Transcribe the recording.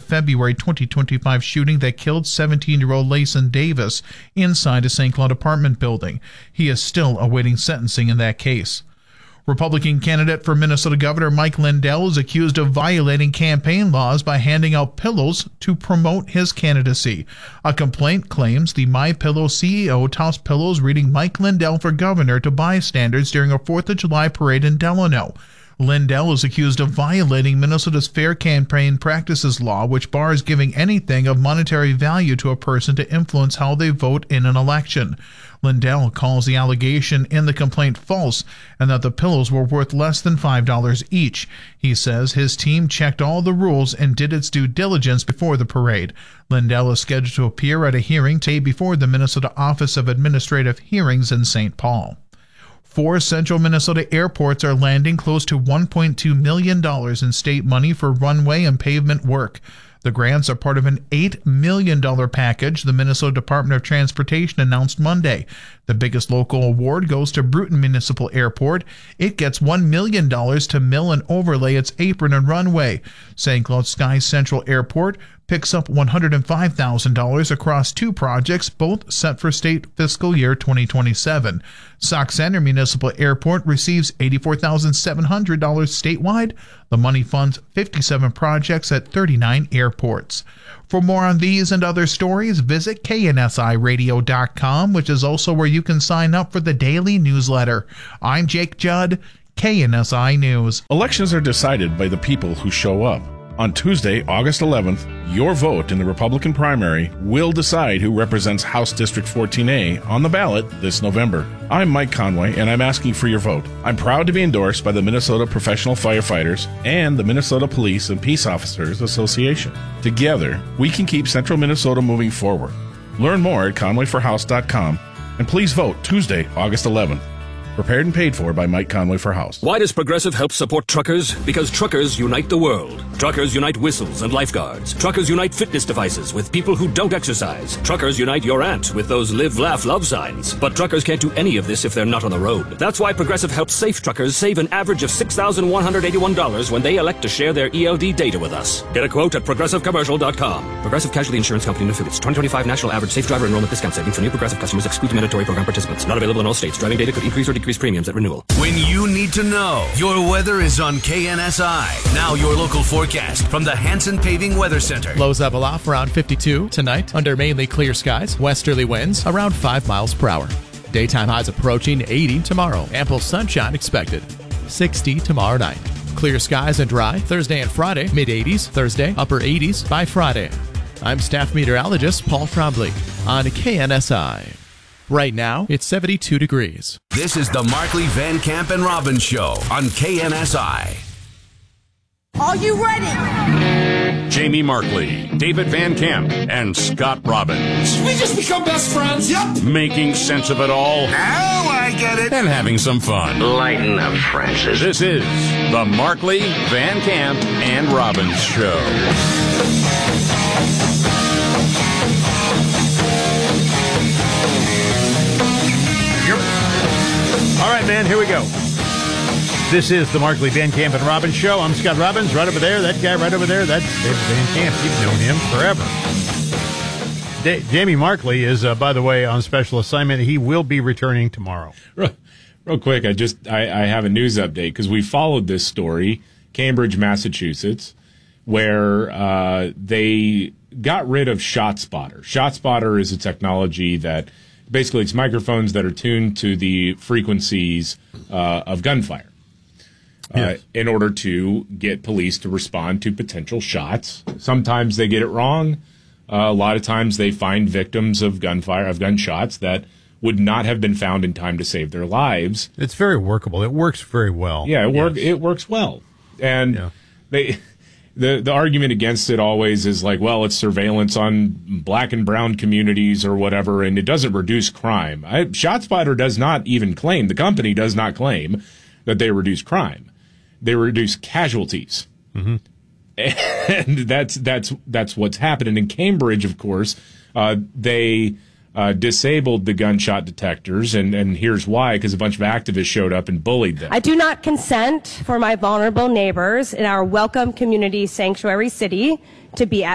February 2025 shooting that killed 17-year-old Layson Davis inside a St. Cloud apartment building. He is still awaiting sentencing in that case. Republican candidate for Minnesota Governor Mike Lindell is accused of violating campaign laws by handing out pillows to promote his candidacy. A complaint claims the MyPillow CEO tossed pillows reading Mike Lindell for governor to bystanders during a 4th of July parade in Delano. Lindell is accused of violating Minnesota's Fair Campaign Practices Law, which bars giving anything of monetary value to a person to influence how they vote in an election. Lindell calls the allegation in the complaint false and that the pillows were worth less than $5 each. He says his team checked all the rules and did its due diligence before the parade. Lindell is scheduled to appear at a hearing today before the Minnesota Office of Administrative Hearings in St. Paul. 4 central Minnesota airports are landing close to $1.2 million in state money for runway and pavement work. The grants are part of an $8 million package the Minnesota Department of Transportation announced Monday. The biggest local award goes to Bruton Municipal Airport. It gets $1 million to mill and overlay its apron and runway. St. Cloud Sky Central Airport picks up $105,000 across 2 projects, both set for state fiscal year 2027. Sauk Center Municipal Airport receives $84,700 statewide. The money funds 57 projects at 39 airports. For more on these and other stories, visit KNSIRadio.com, which is also where you can sign up for the daily newsletter. I'm Jake Judd, KNSI News. Elections are decided by the people who show up. On Tuesday, August 11th, your vote in the Republican primary will decide who represents House District 14A on the ballot this November. I'm Mike Conway, and I'm asking for your vote. I'm proud to be endorsed by the Minnesota Professional Firefighters and the Minnesota Police and Peace Officers Association. Together, we can keep Central Minnesota moving forward. Learn more at conwayforhouse.com, and please vote Tuesday, August 11th. Prepared and paid for by Mike Conway for House. Why does Progressive help support truckers? Because truckers unite the world. Truckers unite whistles and lifeguards. Truckers unite fitness devices with people who don't exercise. Truckers unite your aunt with those live, laugh, love signs. But truckers can't do any of this if they're not on the road. That's why Progressive helps safe truckers save an average of $6,181 when they elect to share their ELD data with us. Get a quote at ProgressiveCommercial.com. Progressive Casualty Insurance Company and Affiliates. 2025 National Average Safe Driver Enrollment Discount Savings for new Progressive customers excludes mandatory program participants. Not available in all states. Driving data could increase or decrease premiums at renewal. When you need to know, your weather is on KNSI. Now your local forecast from the Hanson Paving Weather Center. Lows level off around 52 tonight under mainly clear skies. Westerly winds around 5 miles per hour. Daytime highs approaching 80 tomorrow. Ample sunshine expected. 60 tomorrow night. Clear skies and dry Thursday and Friday. Mid-80s Thursday, upper 80s by Friday. I'm staff meteorologist Paul Trombley on KNSI. Right now, it's 72 degrees. This is the Markley, Van Camp, and Robbins Show on KNSI. Are you ready? Jamie Markley, David Van Camp, and Scott Robbins. We just become best friends. Yep. Making sense of it all. Now I get it. And having some fun. Lighten up, Francis. This is the Markley, Van Camp, and Robbins Show. All right, man, here we go. This is the Markley, Van Camp, and Robbins Show. I'm Scott Robbins. Right over there, that guy right over there, that's David Van Camp. You've known him forever. Jamie Markley is, by the way, on special assignment. He will be returning tomorrow. Real quick, I have a news update because we followed this story, Cambridge, Massachusetts, where they got rid of ShotSpotter. ShotSpotter is a technology that basically it's microphones that are tuned to the frequencies of gunfire in order to get police to respond to potential shots. Sometimes they get it wrong. A lot of times they find victims of gunshots that would not have been found in time to save their lives. It's very workable. It works very well. Yeah, it works well. And the argument against it always is like, well, it's surveillance on black and brown communities or whatever, and it doesn't reduce crime. ShotSpotter does not even claim, the company does not claim that they reduce crime. They reduce casualties. Mm-hmm. And that's what's happening. In Cambridge, of course, they disabled the gunshot detectors, and here's why, because a bunch of activists showed up and bullied them. I do not consent for my vulnerable neighbors in our welcome community sanctuary city to be at